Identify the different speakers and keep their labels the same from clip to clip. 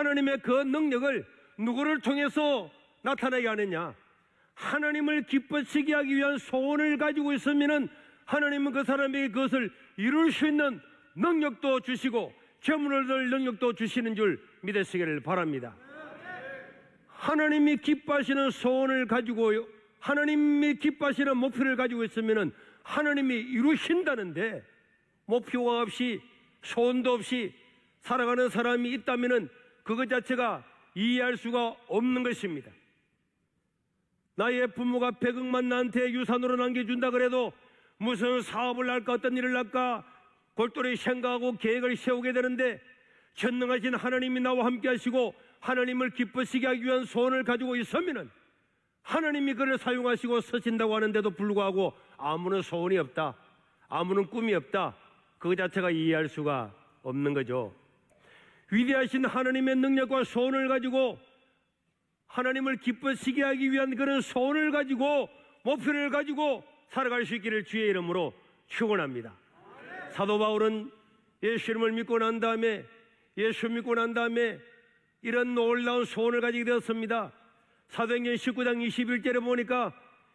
Speaker 1: 하나님의 그 능력을 누구를 통해서 나타나게 하느냐? 하나님을 기뻐시게 하기 위한 소원을 가지고 있으면 하나님은 그 사람에게 그것을 이룰 수 있는 능력도 주시고 재물을 얻을 능력도 주시는 줄 믿으시기를 바랍니다. 하나님이 기뻐하시는 소원을 가지고, 하나님이 기뻐하시는 목표를 가지고 있으면 하나님이 이루신다는데, 목표가 없이 소원도 없이 살아가는 사람이 있다면 그것 자체가 이해할 수가 없는 것입니다. 나의 부모가 100억만 나한테 유산으로 남겨준다 그래도 무슨 사업을 할까, 어떤 일을 할까 골똘히 생각하고 계획을 세우게 되는데, 전능하신 하나님이 나와 함께 하시고 하나님을 기쁘시게 하기 위한 소원을 가지고 있으면 하나님이 그를 사용하시고 쓰신다고 하는데도 불구하고 아무런 소원이 없다, 아무런 꿈이 없다, 그 자체가 이해할 수가 없는 거죠. 위대하신 하나님의 능력과 소원을 가지고 하나님을 기쁘시게 하기 위한 그런 소원을 가지고 목표를 가지고 살아갈 수 있기를 주의 이름으로 축원합니다. 사도 바울은 예수님을 믿고 난 다음에, 예수 믿고 난 다음에 이런 놀라운 소원을 가지게 되었습니다. 사도행전 19장 21절에 보니까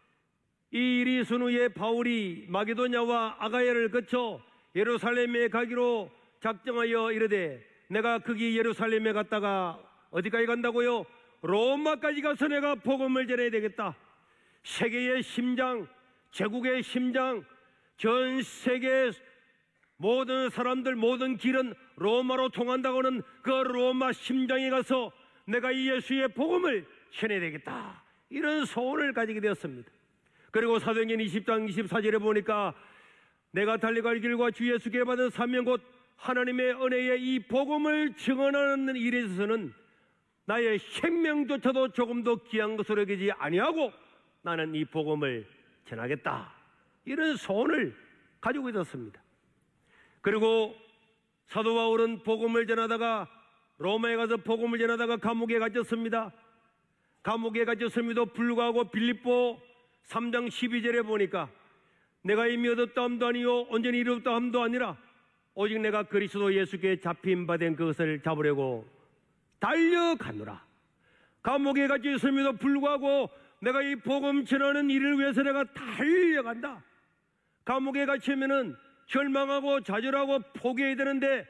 Speaker 1: 이 일이 있은 후에 바울이 마게도냐와 아가야를 거쳐 예루살렘에 가기로 작정하여 이르되, 내가 거기 예루살렘에 갔다가 어디까지 간다고요? 로마까지 가서 내가 복음을 전해야 되겠다. 세계의 심장, 제국의 심장, 전 세계 모든 사람들, 모든 길은 로마로 통한다고 하는 그 로마 심장에 가서 내가 이 예수의 복음을 전해야 되겠다, 이런 소원을 가지게 되었습니다. 그리고 사도행전 20장 24절에 보니까 내가 달려갈 길과 주 예수께 받은 사명 곧 하나님의 은혜의 이 복음을 증언하는 일에 있어서는 나의 생명조차도 조금 더 귀한 것으로 여기지 아니하고 나는 이 복음을 전하겠다, 이런 소원을 가지고 있었습니다. 그리고 사도 바울은 복음을 전하다가 로마에 가서 복음을 전하다가 감옥에 갇혔습니다. 감옥에 갇혔음에도 불구하고 빌립보 3장 12절에 보니까 내가 이미 얻었다 함도 아니요 온전히 이루었다 함도 아니라 오직 내가 그리스도 예수께 잡힌 바 된 그것을 잡으려고 달려가노라. 감옥에 갇혀 있음에도 불구하고 내가 이 복음 전하는 일을 위해서 내가 달려간다. 감옥에 갇히면은 절망하고 좌절하고 포기해야 되는데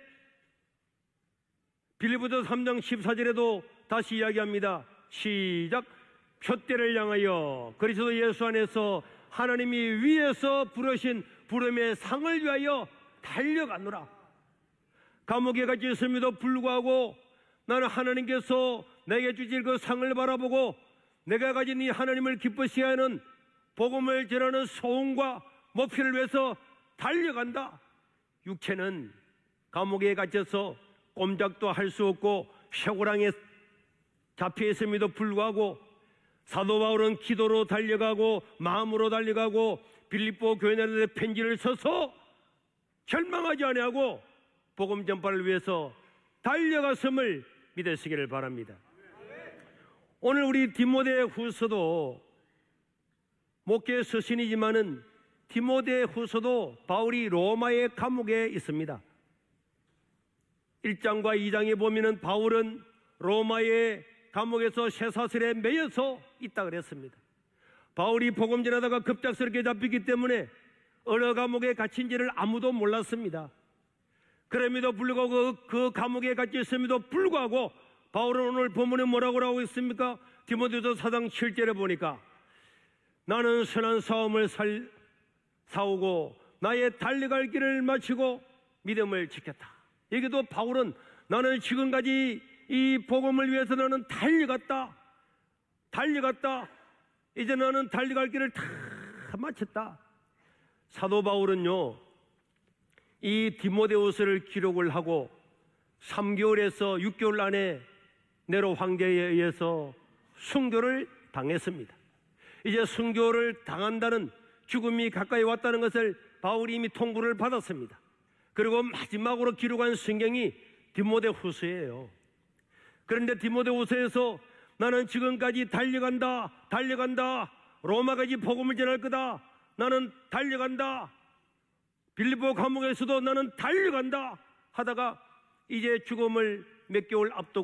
Speaker 1: 빌립보서 3장 14절에도 다시 이야기합니다. 시작. 표대를 향하여 그리스도 예수 안에서 하나님이 위에서 부르신 부름의 상을 위하여 달려가노라. 감옥에 갇혀 있음에도 불구하고 나는 하나님께서 내게 주실 그 상을 바라보고 내가 가진 이 하나님을 기쁘시게 하는 복음을 전하는 소원과 목표를 위해서 달려간다. 육체는 감옥에 갇혀서 꼼짝도 할 수 없고 쇠고랑에 잡혀 있음에도 불구하고 사도 바울은 기도로 달려가고 마음으로 달려가고 빌립보 교회들의 편지를 써서 절망하지 아니하고 복음 전파를 위해서 달려갔음을 믿으시기를 바랍니다. 오늘 우리 디모데 후서도 목회 서신이지만은 디모데 후서도 바울이 로마의 감옥에 있습니다. 1장과 2장에 보면은 바울은 로마의 감옥에서 쇠사슬에 매여서 있다 그랬습니다. 바울이 복음 전하다가 급작스럽게 잡히기 때문에 어느 감옥에 갇힌지를 아무도 몰랐습니다. 그럼에도 불구하고 그 감옥에 갇혀 있음에도 불구하고 바울은 오늘 본문에 뭐라고 하고 있습니까? 디모데후서 4장 7절에 보니까 나는 선한 싸움을 싸우고 나의 달려갈 길을 마치고 믿음을 지켰다. 여기도 바울은 나는 지금까지 이 복음을 위해서 나는 달려갔다. 이제 나는 달려갈 길을 다 마쳤다. 사도 바울은요, 이 디모데후서를 기록을 하고 3개월에서 6개월 안에 네로 황제에 의해서 순교를 당했습니다. 이제 순교를 당한다는, 죽음이 가까이 왔다는 것을 바울이 이미 통보를 받았습니다. 그리고 마지막으로 기록한 성경이 디모데후서예요. 그런데 디모데후서에서 나는 지금까지 달려간다. 로마까지 복음을 전할 거다. 나는 달려간다. 빌립보 감옥에서도 나는 달려간다 하다가 이제 죽음을 몇 개월 앞두고